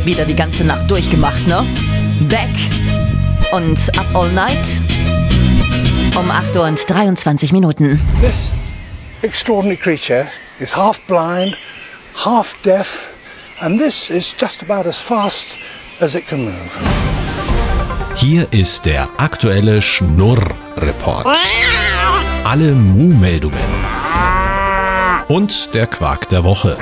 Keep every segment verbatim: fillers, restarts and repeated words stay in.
Wieder die ganze Nacht durchgemacht, ne? Back und Up All Night um acht Uhr und dreiundzwanzig Minuten. This extraordinary creature is half blind, half deaf, and this is just about as fast as it can move. Hier ist der aktuelle Schnurr-Report. Alle Mu-Meldungen. Und der Quark der Woche.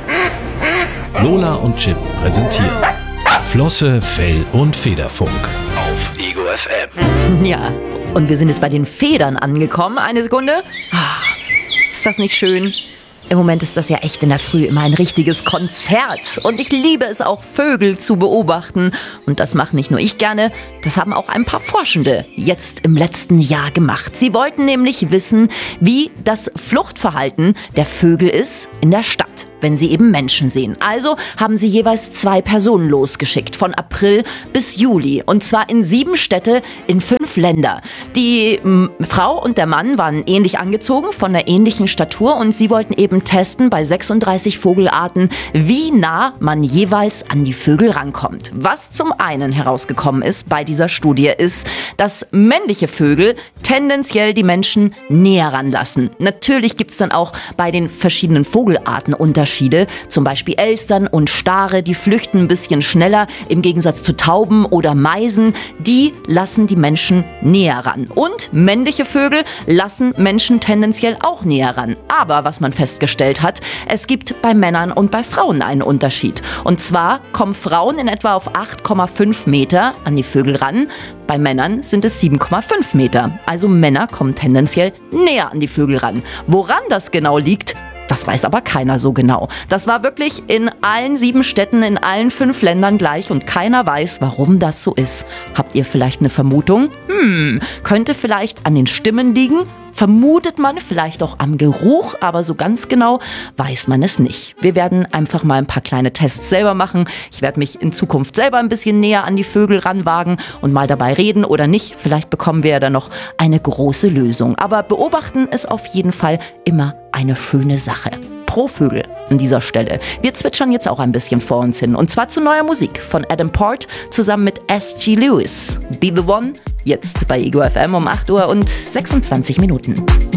Lola und Chip präsentieren Flosse, Fell und Federfunk auf Ego F M. Ja, und wir sind jetzt bei den Federn angekommen. Eine Sekunde. Ah, ist das nicht schön? Im Moment ist das ja echt in der Früh immer ein richtiges Konzert. Und ich liebe es auch, Vögel zu beobachten. Und das mache nicht nur ich gerne, das haben auch ein paar Forschende jetzt im letzten Jahr gemacht. Sie wollten nämlich wissen, wie das Fluchtverhalten der Vögel ist in der Stadt, wenn sie eben Menschen sehen. Also haben sie jeweils zwei Personen losgeschickt, von April bis Juli. Und zwar in sieben Städte in fünf Länder. Die m, Frau und der Mann waren ähnlich angezogen, von der ähnlichen Statur. Und sie wollten eben testen bei sechsunddreißig Vogelarten, wie nah man jeweils an die Vögel rankommt. Was zum einen herausgekommen ist bei dieser Studie ist, dass männliche Vögel tendenziell die Menschen näher ranlassen. Natürlich gibt es dann auch bei den verschiedenen Vogelarten Unterschiede. Zum Beispiel Elstern und Stare, die flüchten ein bisschen schneller, im Gegensatz zu Tauben oder Meisen. Die lassen die Menschen näher ran. Und männliche Vögel lassen Menschen tendenziell auch näher ran. Aber was man festgestellt hat, es gibt bei Männern und bei Frauen einen Unterschied. Und zwar kommen Frauen in etwa auf acht Komma fünf Meter an die Vögel ran. Bei Männern sind es sieben Komma fünf Meter. Also Männer kommen tendenziell näher an die Vögel ran. Woran das genau liegt, das weiß aber keiner so genau. Das war wirklich in allen sieben Städten, in allen fünf Ländern gleich und keiner weiß, warum das so ist. Habt ihr vielleicht eine Vermutung? Hm, könnte vielleicht an den Stimmen liegen? Vermutet man vielleicht auch am Geruch, aber so ganz genau weiß man es nicht. Wir werden einfach mal ein paar kleine Tests selber machen. Ich werde mich in Zukunft selber ein bisschen näher an die Vögel ranwagen und mal dabei reden oder nicht. Vielleicht bekommen wir ja dann noch eine große Lösung. Aber beobachten ist auf jeden Fall immer eine schöne Sache. Pro Vögel an dieser Stelle. Wir zwitschern jetzt auch ein bisschen vor uns hin. Und zwar zu neuer Musik von Adam Port zusammen mit S G Lewis. Be the One, jetzt bei Ego F M um acht Uhr und sechsundzwanzig Minuten.